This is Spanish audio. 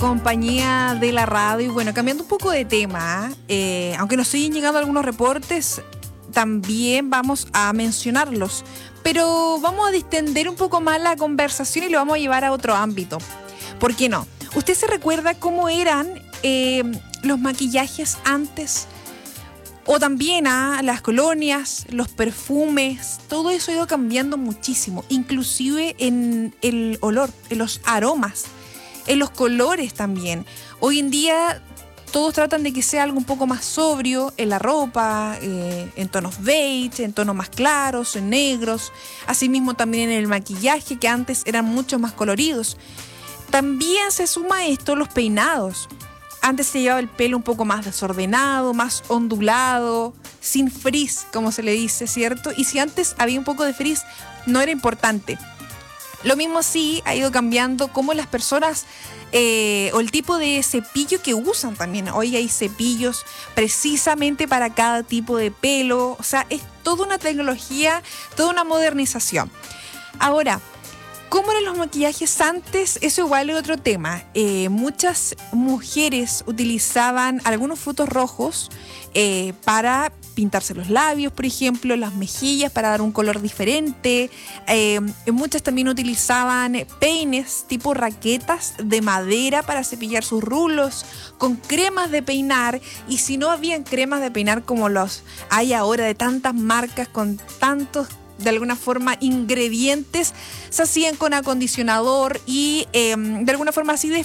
compañía de la radio. Y bueno, cambiando un poco de tema, aunque nos siguen llegando algunos reportes, también vamos a mencionarlos, pero vamos a distender un poco más la conversación y lo vamos a llevar a otro ámbito. ¿Por qué no? ¿Usted se recuerda cómo eran los maquillajes antes? O también las colonias, los perfumes, todo eso ha ido cambiando muchísimo, inclusive en el olor, en los aromas, en los colores también. Hoy en día todos tratan de que sea algo un poco más sobrio en la ropa, en tonos beige, en tonos más claros, en negros. Asimismo también en el maquillaje, que antes eran mucho más coloridos. También se suma a esto los peinados. Antes se llevaba el pelo un poco más desordenado, más ondulado, sin frizz, como se le dice, ¿cierto? Y si antes había un poco de frizz, no era importante. Lo mismo sí ha ido cambiando cómo las personas o el tipo de cepillo que usan también. Hoy hay cepillos precisamente para cada tipo de pelo. O sea, es toda una tecnología, toda una modernización. Ahora, ¿cómo eran los maquillajes antes? Eso igual es otro tema. Muchas mujeres utilizaban algunos frutos rojos para pintarse los labios, por ejemplo, las mejillas para dar un color diferente. Muchas también utilizaban peines tipo raquetas de madera para cepillar sus rulos, con cremas de peinar. Y si no habían cremas de peinar como los hay ahora de tantas marcas con tantos, de alguna forma, ingredientes, se hacían con acondicionador y de alguna forma así